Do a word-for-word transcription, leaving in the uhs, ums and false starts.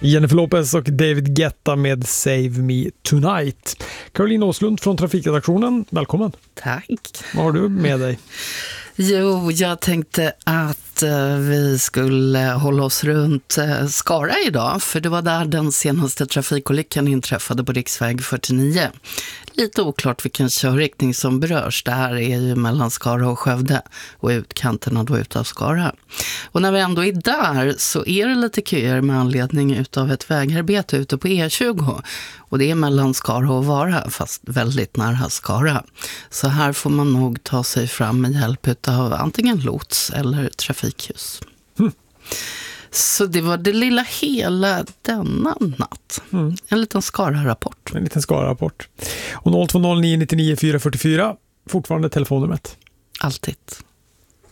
Jennifer Lopez och David Guetta med Save Me Tonight. Caroline Åslund från Trafikredaktionen, välkommen. Tack. Vad har du med dig? Jo, jag tänkte att uh, vi skulle hålla oss runt uh, Skara idag, för det var där den senaste trafikolyckan inträffade på riksväg fyrtionio. Lite oklart vilken körriktning som berörs. Det här är ju mellan Skara och Skövde och utkanterna då utav Skara. Och när vi ändå är där så är det lite köer med anledning utav ett vägarbete ute på E tjugo. Och det är mellan Skara och Vara, fast väldigt nära Skara. Så här får man nog ta sig fram med hjälp av antingen lots eller trafikljus. Mm. Så det var det lilla hela denna natt. Mm. En liten Skara-rapport. En liten Skara-rapport. Och noll två noll nio nio nio fyra fyra fyra, fortfarande telefonnumret. Alltid.